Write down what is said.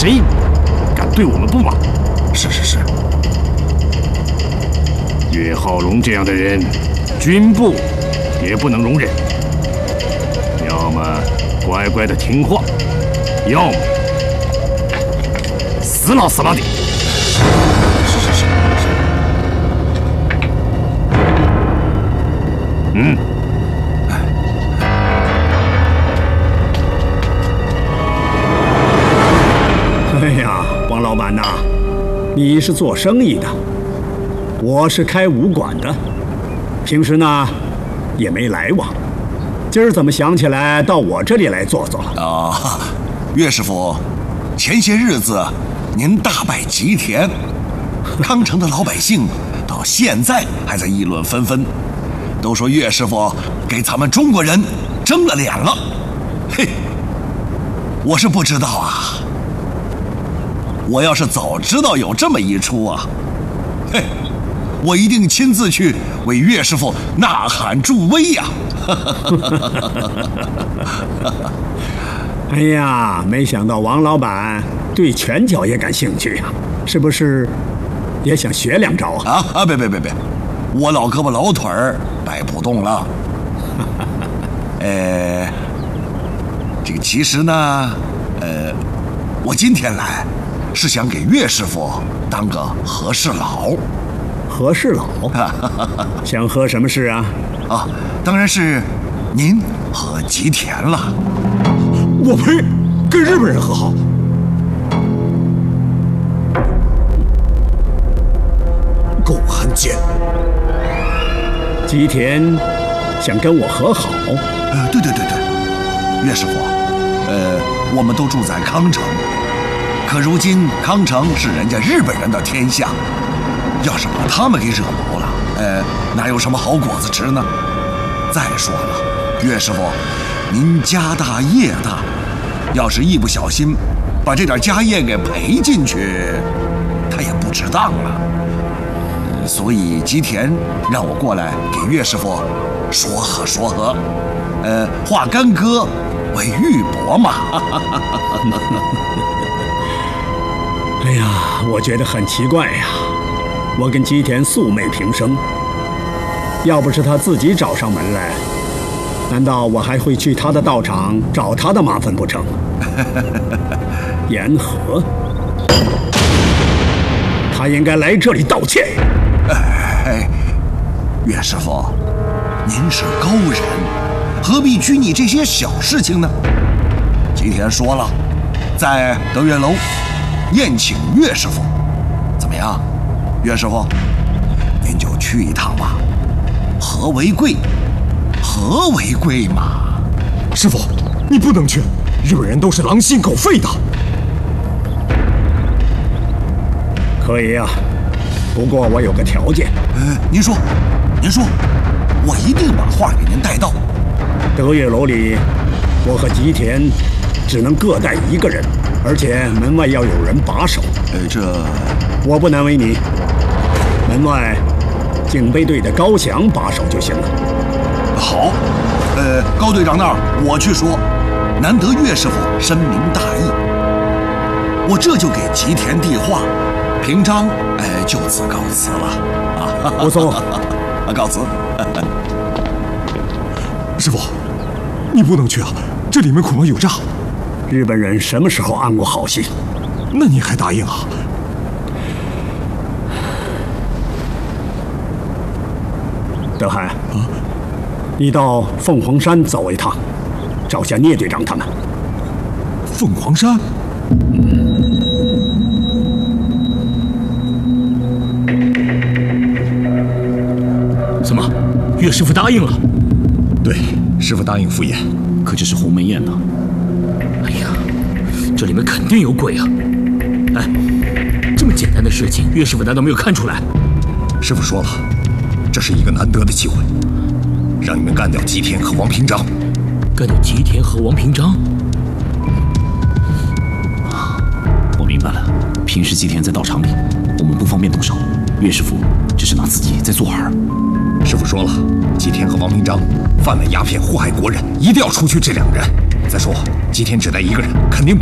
谁敢对我们不满？ 是是是。 岳浩龙这样的人，军部也不能容忍。要么乖乖的听话，要么死老的。 是是是。 嗯。 哎呀，王老板呐，你是做生意的，我是开武馆的，平时呢也没来往，今儿怎么想起来到我这里来坐坐了？ 啊，岳师傅，前些日子您大败吉田，康城的老百姓到现在还在议论纷纷，都说岳师傅给咱们中国人争了脸了。嘿，我是不知道啊。我要是早知道有这么一出啊，嘿，我一定亲自去为岳师傅呐喊助威呀！ 哎呀，没想到王老板对拳脚也感兴趣呀，是不是也想学两招啊？ 别，我老胳膊老腿儿摆不动了。这个其实呢，我今天来是想给岳师傅当个和事佬。 和事佬？想和什么事啊？ 啊，当然是您和吉田了。 我呸！跟日本人和好？狗汉奸！ 吉田想跟我和好？ 对，岳师傅，我们都住在康城，可如今康城是人家日本人的天下，要是把他们给惹毛了，哪有什么好果子吃呢？再说了，岳师傅，您家大业大，要是一不小心把这点家业给赔进去，他也不值当了。所以吉田让我过来给岳师傅说和，化干戈为玉帛嘛。 哎呀，我觉得很奇怪呀，我跟吉田素昧平生，要不是他自己找上门来，难道我还会去他的道场找他的麻烦不成？言和，他应该来这里道歉。 岳师傅，您是高人，何必拘泥这些小事情呢？吉田说了，在德月楼宴请岳师傅，怎么样？岳师傅，您就去一趟吧，和为贵嘛。 师傅，你不能去，日本人都是狼心狗肺的。 可以啊，不过我有个条件。 您说，我一定把话给您带到。 德月楼里，我和吉田只能各带一个人，而且门外要有人把守。我不难为你，门外警备队的高翔把守就行了。 好，高队长那儿我去说，难得岳师傅深明大义，我这就给吉田递话，平章就此告辞了啊。 不送， 告辞。 师傅，你不能去啊，这里面恐怕有诈。 日本人什么时候安过好心？ 那你还答应啊？ 德海啊，你到凤凰山走一趟，找下聂队长他们。 凤凰山？ 怎么，岳师傅答应了？ 对，师傅答应赴宴。 可这是鸿门宴呢。哎呀，这里面肯定有鬼啊！哎，这么简单的事情，岳师傅难道没有看出来？ 师傅说了，这是一个难得的机会，让你们干掉吉田和王平章。 干掉吉田和王平章？ 我明白了，平时吉田在道场里，我们不方便动手，岳师傅只是拿自己在做饵。 师傅说了，吉田和王平章贩卖鸦片祸害国人，一定要除去这两人。再说，吉田只带一个人，肯定不